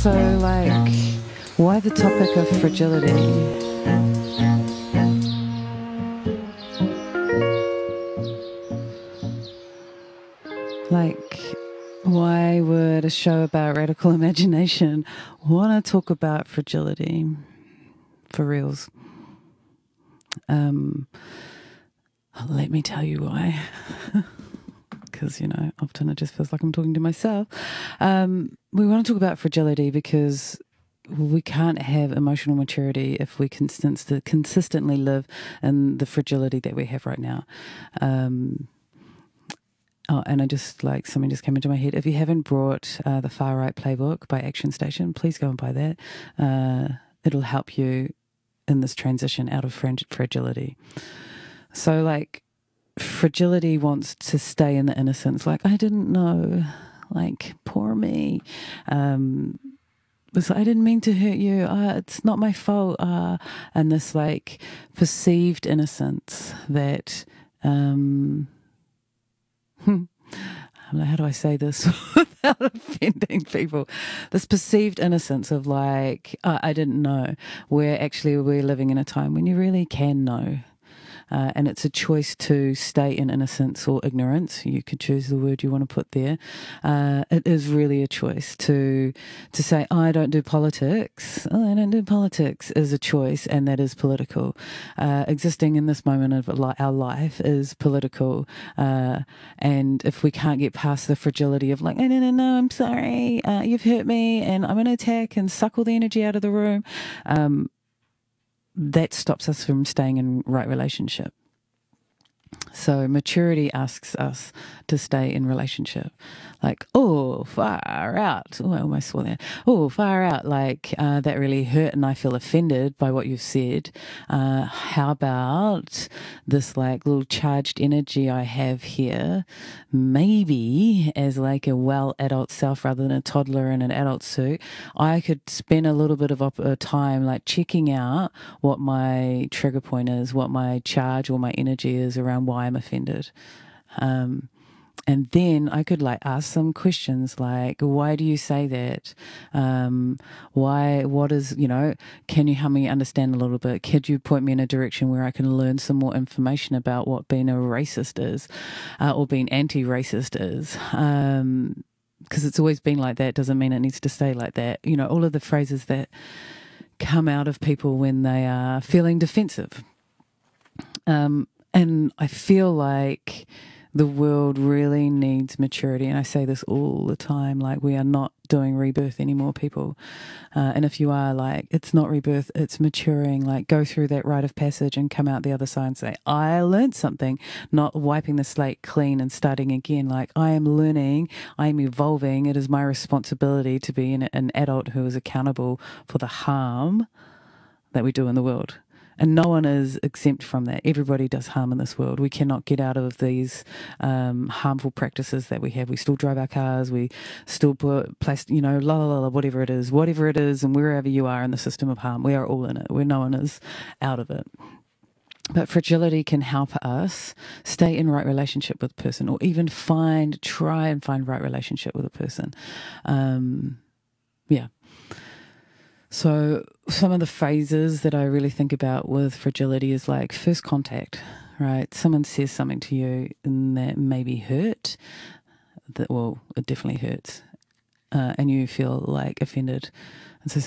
So, like, why the topic of fragility? Like, why would a show about radical imagination want to talk about fragility? For reals. Let me tell you why. Because, often it just feels like I'm talking to myself. We want to talk about fragility because we can't have emotional maturity if we consistently live in the fragility that we have right now. And something just came into my head. If you haven't brought the Far Right Playbook by Action Station, please go and buy that. It'll help you in this transition out of fragility. So, like, fragility wants to stay in the innocence. Like, I didn't know. Like, poor me. I didn't mean to hurt you. It's not my fault. And this, like, perceived innocence that... how do I say this without offending people? This perceived innocence of like, I didn't know, where actually we're living in a time when you really can know. And it's a choice to stay in innocence or ignorance. You could choose the word you want to put there. It is really a choice to say, I don't do politics. I don't do politics is a choice, and that is political. Existing in this moment of our life is political. And if we can't get past the fragility of like, no, I'm sorry, you've hurt me, and I'm going to attack and suck all the energy out of the room, that stops us from staying in right relationship. So maturity asks us to stay in relationship. Like, oh, far out. Oh, I almost swore that. Oh, far out. Like, that really hurt and I feel offended by what you've said. How about this, like, little charged energy I have here? Maybe as like a well adult self rather than a toddler in an adult suit, I could spend a little bit of time like checking out what my trigger point is, what my charge or my energy is around why I'm offended. And then I could like ask some questions like, why do you say that? What is, can you help me understand a little bit? Could you point me in a direction where I can learn some more information about what being a racist is, or being anti-racist is? Because it's always been like that doesn't mean it needs to stay like that. All of the phrases that come out of people when they are feeling defensive. And I feel like the world really needs maturity. And I say this all the time, like we are not doing rebirth anymore, people. And if you are, like, it's not rebirth, it's maturing. Like, go through that rite of passage and come out the other side and say, I learned something, not wiping the slate clean and starting again. Like, I am learning, I am evolving. It is my responsibility to be an adult who is accountable for the harm that we do in the world. And no one is exempt from that. Everybody does harm in this world. We cannot get out of these harmful practices that we have. We still drive our cars. We still put plastic, whatever it is, and wherever you are in the system of harm, we are all in it. Where no one is out of it. But fragility can help us stay in right relationship with a person, or even try and find right relationship with a person. Yeah. So some of the phrases that I really think about with fragility is like first contact, right? Someone says something to you and that maybe hurt. It definitely hurts. And you feel like offended. And so